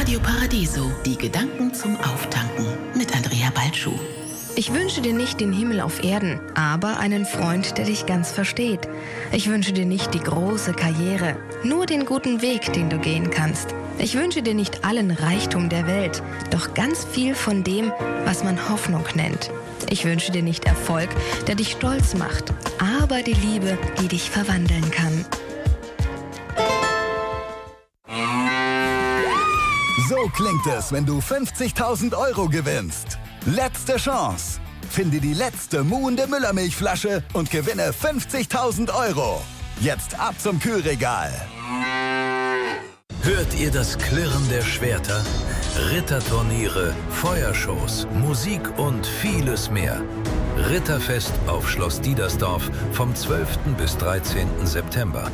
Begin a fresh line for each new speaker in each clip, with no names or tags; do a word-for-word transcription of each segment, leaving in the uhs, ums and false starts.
Radio Paradiso, die Gedanken zum Auftanken mit Andrea Balschuh.
Ich wünsche dir nicht den Himmel auf Erden, aber einen Freund, der dich ganz versteht. Ich wünsche dir nicht die große Karriere, nur den guten Weg, den du gehen kannst. Ich wünsche dir nicht allen Reichtum der Welt, doch ganz viel von dem, was man Hoffnung nennt. Ich wünsche dir nicht Erfolg, der dich stolz macht, aber die Liebe, die dich verwandeln kann.
So klingt es, wenn du fünfzigtausend Euro gewinnst. Letzte Chance. Finde die letzte muhende Müllermilchflasche und gewinne fünfzigtausend Euro. Jetzt ab zum Kühlregal.
Hört ihr das Klirren der Schwerter? Ritterturniere, Feuershows, Musik und vieles mehr. Ritterfest auf Schloss Diedersdorf vom zwölften bis dreizehnten September.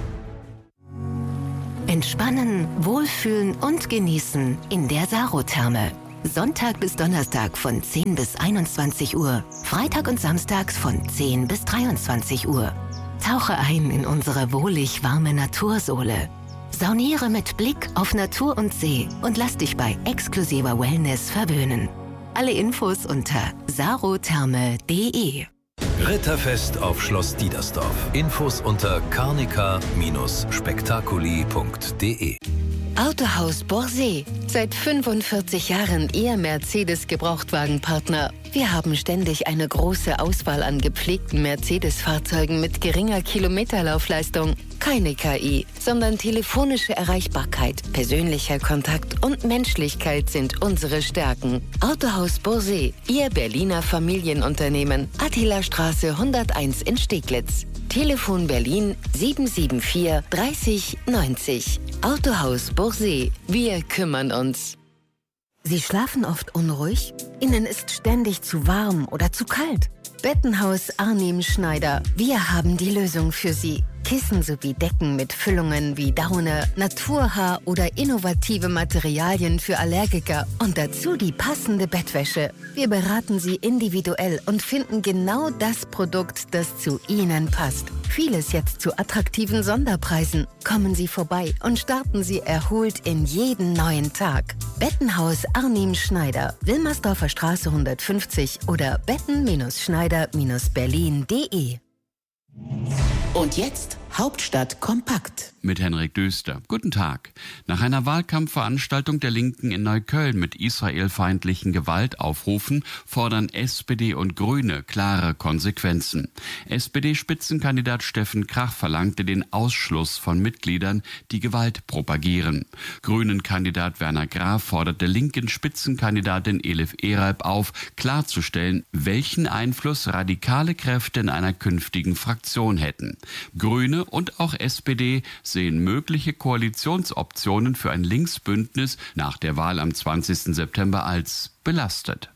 Entspannen, wohlfühlen und genießen in der Sarotherme. Sonntag bis Donnerstag von zehn bis einundzwanzig Uhr, Freitag und Samstags von zehn bis dreiundzwanzig Uhr. Tauche ein in unsere wohlig warme Natursohle. Sauniere mit Blick auf Natur und See und lass dich bei exklusiver Wellness verwöhnen. Alle Infos unter sarotherme punkt de.
Ritterfest auf Schloss Diedersdorf. Infos unter carnica Bindestrich spektakuli punkt de.
Autohaus Borsee. Seit fünfundvierzig Jahren Ihr Mercedes-Gebrauchtwagenpartner. Wir haben ständig eine große Auswahl an gepflegten Mercedes-Fahrzeugen mit geringer Kilometerlaufleistung. Keine K I, sondern telefonische Erreichbarkeit, persönlicher Kontakt und Menschlichkeit sind unsere Stärken. Autohaus Borsee, Ihr Berliner Familienunternehmen. Attilastraße hunderteins in Steglitz. Telefon Berlin sieben sieben vier dreißig neunzig. Autohaus Borsee, wir kümmern uns. Sie schlafen oft unruhig? Ihnen ist ständig zu warm oder zu kalt? Bettenhaus Arnim Schneider, wir haben die Lösung für Sie. Kissen sowie Decken mit Füllungen wie Daune, Naturhaar oder innovative Materialien für Allergiker und dazu die passende Bettwäsche. Wir beraten Sie individuell und finden genau das Produkt, das zu Ihnen passt. Vieles jetzt zu attraktiven Sonderpreisen. Kommen Sie vorbei und starten Sie erholt in jeden neuen Tag. Bettenhaus Arnim Schneider, Wilmersdorfer Straße hundertfünfzig oder betten Schneider Berlin punkt de.
Und jetzt Hauptstadt kompakt.
Mit Henrik Döster. Guten Tag. Nach einer Wahlkampfveranstaltung der Linken in Neukölln mit israelfeindlichen Gewaltaufrufen fordern S P D und Grüne klare Konsequenzen. S P D-Spitzenkandidat Steffen Krach verlangte den Ausschluss von Mitgliedern, die Gewalt propagieren. Grünen-Kandidat Werner Graf forderte linken Spitzenkandidatin Elif Ereib auf, klarzustellen, welchen Einfluss radikale Kräfte in einer künftigen Fraktion hätten. Grüne und auch S P D sehen mögliche Koalitionsoptionen für ein Linksbündnis nach der Wahl am zwanzigsten September als belastet.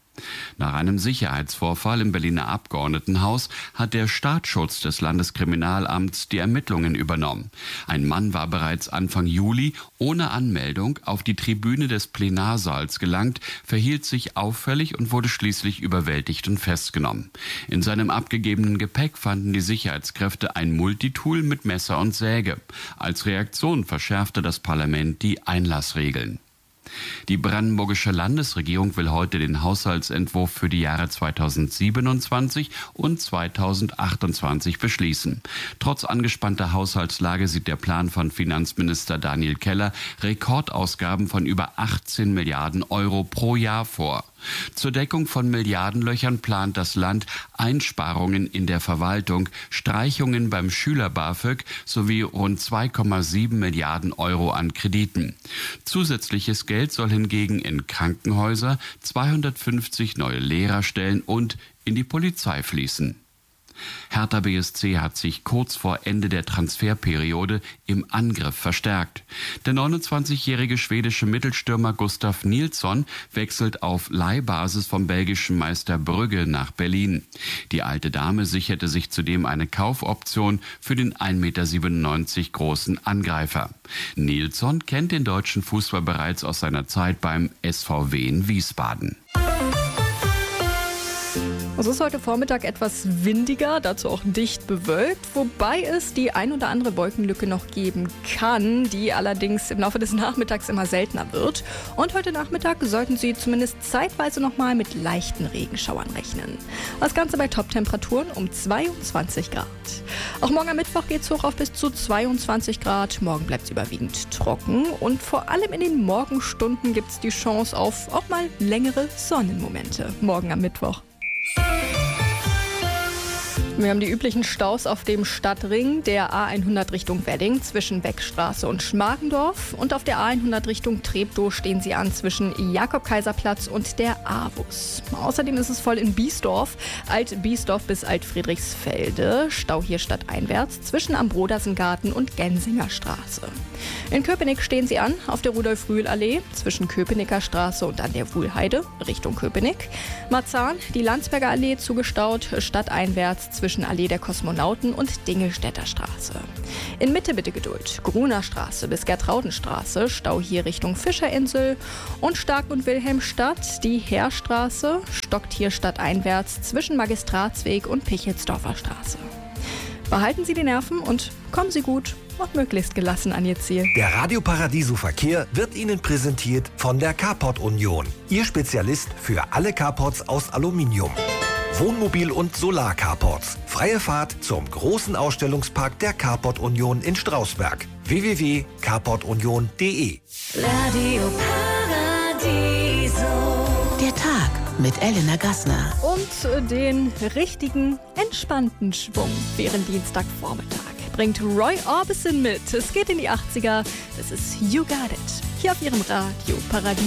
Nach einem Sicherheitsvorfall im Berliner Abgeordnetenhaus hat der Staatsschutz des Landeskriminalamts die Ermittlungen übernommen. Ein Mann war bereits Anfang Juli ohne Anmeldung auf die Tribüne des Plenarsaals gelangt, verhielt sich auffällig und wurde schließlich überwältigt und festgenommen. In seinem abgegebenen Gepäck fanden die Sicherheitskräfte ein Multitool mit Messer und Säge. Als Reaktion verschärfte das Parlament die Einlassregeln. Die brandenburgische Landesregierung will heute den Haushaltsentwurf für die Jahre zweitausendsiebenundzwanzig und zweitausendachtundzwanzig beschließen. Trotz angespannter Haushaltslage sieht der Plan von Finanzminister Daniel Keller Rekordausgaben von über achtzehn Milliarden Euro pro Jahr vor. Zur Deckung von Milliardenlöchern plant das Land Einsparungen in der Verwaltung, Streichungen beim Schüler-BAföG sowie rund zwei Komma sieben Milliarden Euro an Krediten. Zusätzliches Geld soll hingegen in Krankenhäuser, zweihundertfünfzig neue Lehrerstellen und in die Polizei fließen. Hertha B S C hat sich kurz vor Ende der Transferperiode im Angriff verstärkt. Der neunundzwanzigjährige schwedische Mittelstürmer Gustav Nilsson wechselt auf Leihbasis vom belgischen Meister Brügge nach Berlin. Die alte Dame sicherte sich zudem eine Kaufoption für den ein Meter siebenundneunzig großen Angreifer. Nilsson kennt den deutschen Fußball bereits aus seiner Zeit beim S V W in Wiesbaden.
Es ist heute Vormittag etwas windiger, dazu auch dicht bewölkt, wobei es die ein oder andere Wolkenlücke noch geben kann, die allerdings im Laufe des Nachmittags immer seltener wird. Und heute Nachmittag sollten Sie zumindest zeitweise nochmal mit leichten Regenschauern rechnen. Das Ganze bei Top-Temperaturen um zweiundzwanzig Grad. Auch morgen am Mittwoch geht es hoch auf bis zu zweiundzwanzig Grad. Morgen bleibt es überwiegend trocken und vor allem in den Morgenstunden gibt es die Chance auf auch mal längere Sonnenmomente. Morgen am Mittwoch. Wir haben die üblichen Staus auf dem Stadtring der A hundert Richtung Wedding zwischen Beckstraße und Schmargendorf. Und auf der A hundert Richtung Treptow stehen sie an zwischen Jakob-Kaiser-Platz und der Avus. Außerdem ist es voll in Biesdorf, Alt-Biesdorf bis Alt-Friedrichsfelde. Stau hier stadteinwärts zwischen am Brodersengarten und Gensinger Straße. In Köpenick stehen sie an auf der Rudolf-Rühl-Allee zwischen Köpenicker Straße und an der Wuhlheide Richtung Köpenick. Marzahn, die Landsberger Allee zugestaut, stadteinwärts zwischen zwischen Allee der Kosmonauten und Dingelstädter Straße. In Mitte bitte Geduld. Gruner Straße bis Gertraudenstraße, Stau hier Richtung Fischerinsel und Stark und Wilhelmstadt. Die Heerstraße stockt hier stadteinwärts zwischen Magistratsweg und Pichelsdorfer Straße. Behalten Sie die Nerven und kommen Sie gut und möglichst gelassen an Ihr Ziel.
Der Radio Paradiso Verkehr wird Ihnen präsentiert von der Carport Union. Ihr Spezialist für alle Carports aus Aluminium. Wohnmobil- und Solar-Carports. Freie Fahrt zum großen Ausstellungspark der Carport Union in Strausberg. w w w punkt carport union punkt d e
Radio Paradiso. Der Tag mit Elena Gassner.
Und den richtigen, entspannten Schwung während Dienstagvormittag bringt Roy Orbison mit. Es geht in die achtziger. Das ist You Got It. Hier auf Ihrem Radio Paradiso.